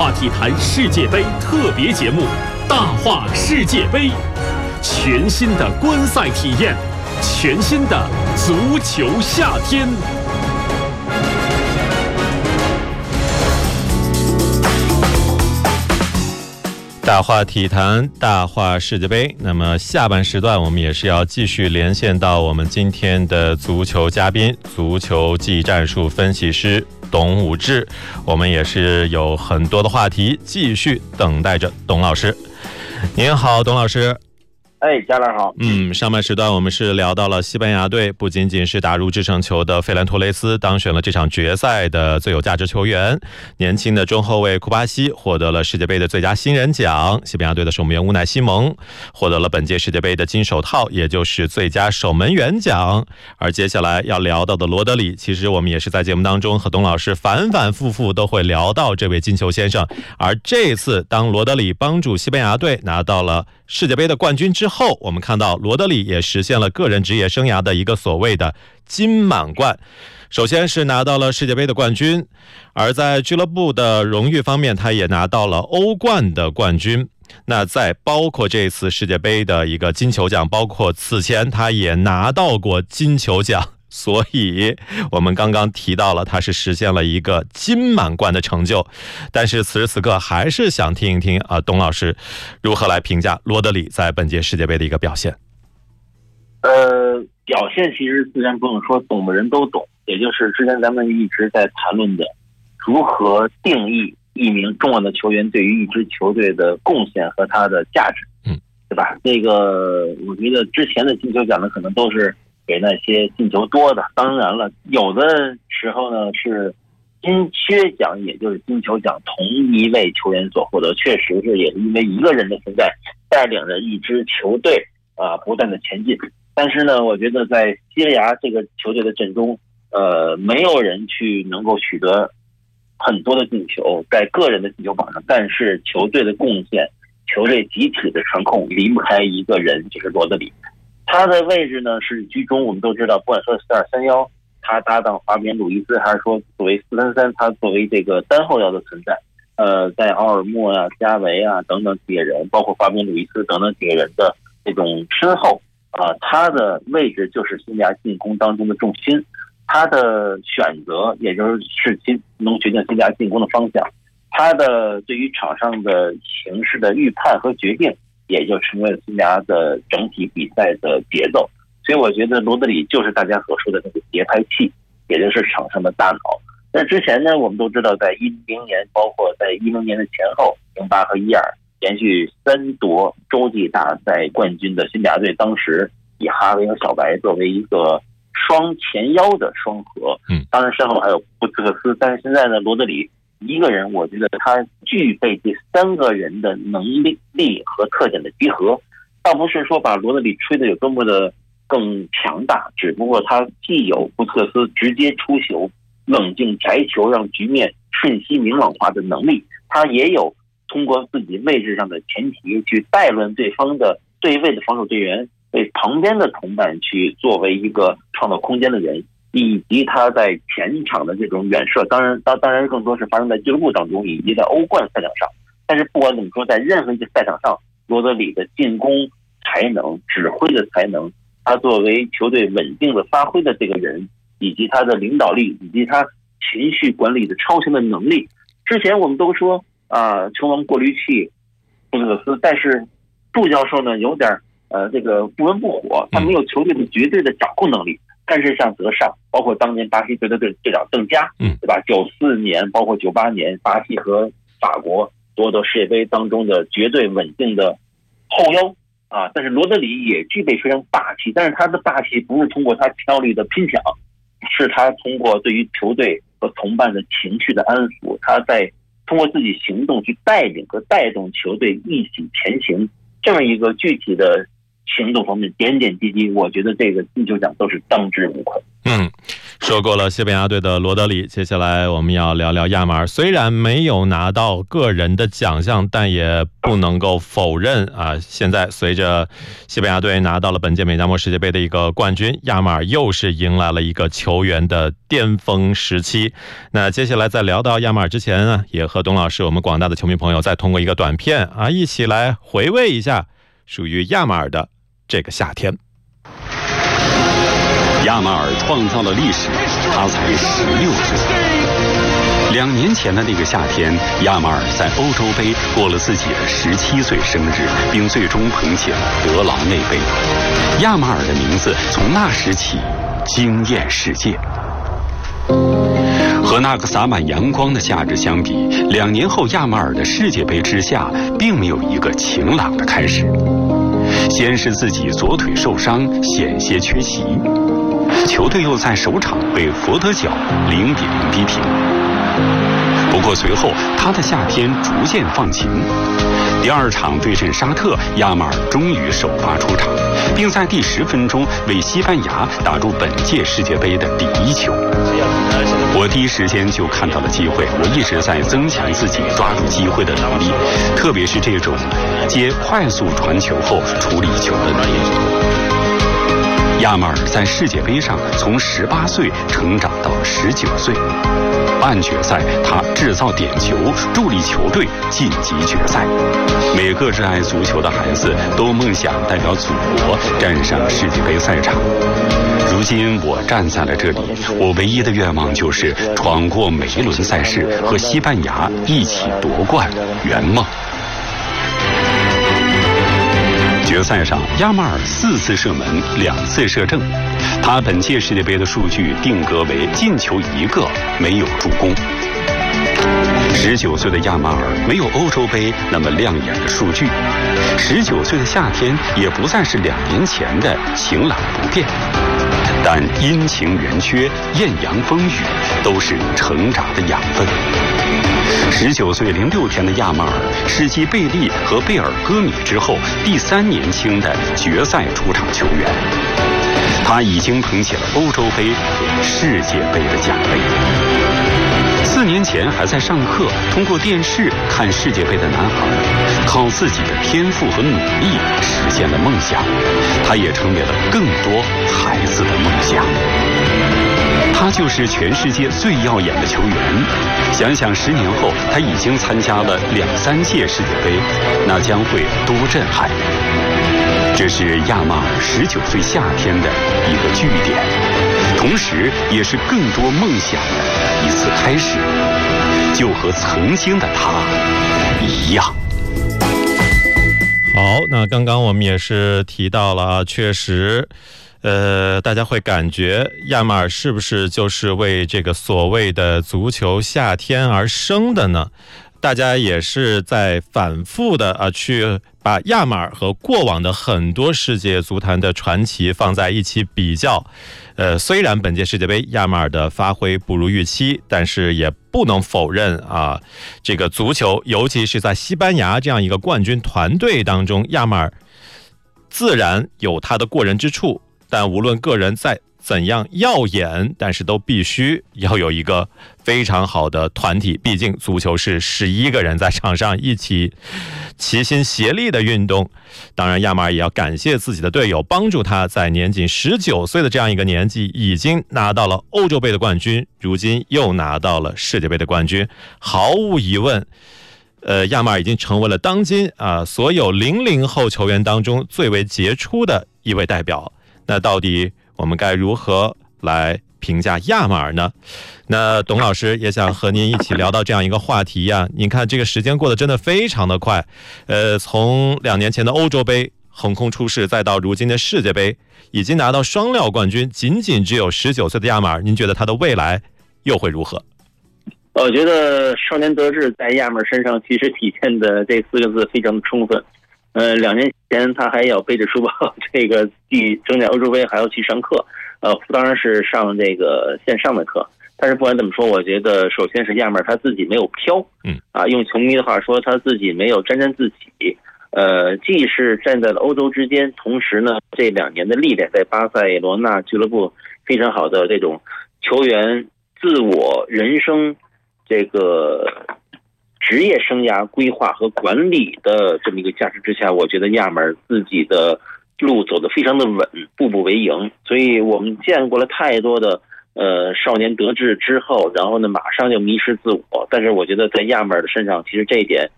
话体坛世界杯特别节目《大话世界杯》，全新的观赛体验，全新的足球夏天。 大话体坛，大话世界杯。那么下半时段我们也是要继续连线到我们今天的足球嘉宾，足球技战术分析师董武志。我们也是有很多的话题继续等待着董老师。您好，董老师。 嘉良好。 上半时段我们是聊到了西班牙队不仅仅是打入制胜球的费兰托雷斯当选了这场决赛的最有价值球员，年轻的中后卫库巴西获得了世界杯的最佳新人奖，西班牙队的守门员乌奈西蒙获得了本届世界杯的金手套，也就是最佳守门员奖。而接下来要聊到的罗德里，其实我们也是在节目当中和董老师反反复复都会聊到这位金球先生。而这次当罗德里帮助西班牙队拿到了世界杯的冠军之后，我们看到罗德里也实现了个人职业生涯的一个所谓的金满贯。首先是拿到了世界杯的冠军，而在俱乐部的荣誉方面，他也拿到了欧冠的冠军。那在包括这次世界杯的一个金球奖，包括此前他也拿到过金球奖，所以我们刚刚提到了他是实现了一个金满贯的成就。但是此时此刻还是想听一听董老师如何来评价罗德里在本届世界杯的一个表现。 表现其实自然不用说，懂的人都懂，也就是之前咱们一直在谈论的如何定义一名重要的球员对于一支球队的贡献和他的价值，对吧？这个我觉得之前的金球奖呢，可能都是给那些进球多的，当然了，有的时候呢是金靴奖，也就是金球奖同一位球员所获得，确实是也是因为一个人的存在带领着一支球队不断的前进。但是呢，我觉得在西班牙这个球队的阵中，没有人去能够取得很多的进球，在个人的进球榜上，但是球队的贡献，球队集体的传控离不开一个人，就是罗德里。他的位置呢是居中，我们都知道，不管说4-2-3-1，他搭档法比安·鲁伊斯，还是说作为4-3-3，他作为这个单后腰的存在，在奥尔莫啊、加维啊等等几个人，包括法比安·鲁伊斯等等几个人的这种身后，他的位置就是西班牙进攻当中的重心，他的选择也就是能决定西班牙进攻的方向，他的对于场上的形势的预判和决定，也就成为了西班牙的整体比赛的节奏。所以我觉得罗德里就是大家所说的那个节拍器，也就是场上的大脑。那之前呢，我们都知道，在10年，包括在10年的前后，08和12连续3夺洲际大赛冠军的西班牙队，当时以哈维和小白作为一个双前腰的双核，当然身后还有布斯克斯，但是现在呢，罗德里一个人，我觉得他具备这3个人的能力和特点的集合，倒不是说把罗德里吹得有多么的更强大，只不过他既有布斯克斯直接出球、冷静摘球，让局面瞬息明朗化的能力，他也有通过自己位置上的前提去带乱对方的对位的防守队员，为旁边的同伴去作为一个创造空间的人，以及他在前场的这种远射，当然更多是发生在俱乐部当中，以及在欧冠赛场上。但是不管怎么说，在任何一个赛场上，罗德里的进攻才能、指挥的才能，他作为球队稳定的发挥的这个人，以及他的领导力，以及他情绪管理的超强的能力。之前我们都说球王过滤器布斯克斯，但是杜教授呢有点这个不温不火，他没有球队的绝对的掌控能力。但是像德尚，包括当年巴西队的队长邓加，对吧？94年，包括98年，巴西和法国夺得世界杯当中的绝对稳定的后腰但是罗德里也具备非常霸气，但是他的霸气不是通过他挑力的拼抢，是他通过对于球队和同伴的情绪的安抚，他在通过自己行动去带领和带动球队一起前行，这么一个具体的行动方面点点滴滴，我觉得这个金球奖都是当之无愧。 说过了西班牙队的罗德里，接下来我们要聊聊亚马尔。虽然没有拿到个人的奖项，但也不能够否认啊，现在随着西班牙队拿到了本届美加墨世界杯的一个冠军，亚马尔又是迎来了一个球员的巅峰时期。那接下来在聊到亚马尔之前呢，也和董老师我们广大的球迷朋友再通过一个短片啊，一起来回味一下属于亚马尔的这个夏天。 亚马尔创造了历史，他才16岁。2年前的那个夏天，亚马尔在欧洲杯过了自己的17岁生日，并最终捧起了德劳内杯。亚马尔的名字从那时起惊艳世界。和那个洒满阳光的夏日相比，2年后亚马尔的世界杯之夏并没有一个晴朗的开始。先是自己左腿受伤，险些缺席。球队又在首场被佛得角0-0逼平。不过随后他的夏天逐渐放晴。第2场对阵沙特，亚马尔终于首发出场，并在第10分钟为西班牙打入本届世界杯的第1球。我第一时间就看到了机会，我一直在增强自己抓住机会的能力，特别是这种接快速传球后处理球的能力。亚马尔在世界杯上从18岁成长到19岁，半决赛他制造点球，助力球队晋级决赛。每个热爱足球的孩子都梦想代表祖国站上世界杯赛场。如今我站在了这里，我唯一的愿望就是闯过每一轮赛事，和西班牙一起夺冠，圆梦。决赛上，亚马尔4次射门，2次射正。他本届世界杯的数据定格为进球1个，没有助攻。19岁的亚马尔没有欧洲杯那么亮眼的数据，19岁的夏天也不再是2年前的晴朗不变。但阴晴圆缺、艳阳风雨，都是成长的养分。19岁06天的亚马尔是继贝利和贝尔戈米之后第3年轻的决赛出场球员。他已经捧起了欧洲杯和世界杯的奖杯。4年前还在上课，通过电视看世界杯的男孩，靠自己的天赋和努力实现了梦想。他也成为了更多孩子的梦想。他就是全世界最耀眼的球员。想想10年后他已经参加了2-3届世界杯，那将会多震撼。这是亚马尔19岁夏天的一个句点，同时也是更多梦想的一次开始，就和曾经的他一样。 好，那刚刚我们也是提到了，确实大家会感觉亚马尔是不是就是为这个所谓的足球夏天而生的呢？大家也是在反复的去把亚马尔和过往的很多世界足坛的传奇放在一起比较。虽然本届世界杯亚马尔的发挥不如预期，但是也不能否认这个足球，尤其是在西班牙这样一个冠军团队当中，亚马尔自然有他的过人之处。但无论个人再怎样耀眼，但是都必须要有一个非常好的团体，毕竟足球是11个人在场上一起齐心协力的运动。当然亚马尔也要感谢自己的队友，帮助他在年仅19岁的这样一个年纪已经拿到了欧洲杯的冠军，如今又拿到了世界杯的冠军。毫无疑问亚马尔已经成为了当今所有00后球员当中最为杰出的一位代表。那到底我们该如何来评价亚马尔呢？那董老师也想和您一起聊到这样一个话题您看这个时间过得真的非常的快，从2年前的欧洲杯横空出世，再到如今的世界杯，已经拿到双料冠军，仅只有19岁的亚马尔，您觉得他的未来又会如何？ 我觉得少年得志在亚马尔身上其实体现的这4个字非常的充分。2年前他还要背着书包，这个整点欧洲杯还要去上课，当然是上这个线上的课。但是不管怎么说，我觉得首先是亚马尔他自己没有飘，用球迷的话说，他自己没有沾自喜。既是站在了欧洲之间，同时呢，这2年的历练在巴塞罗那俱乐部非常好的这种球员自我人生这个职业生涯规划和管理的这么一个架势之下，我觉得亚马尔自己的路走得非常的稳，步步为营。所以我们见过了太多的少年得志之后，然后呢马上就迷失自我。但是我觉得在亚马尔的身上，其实这一点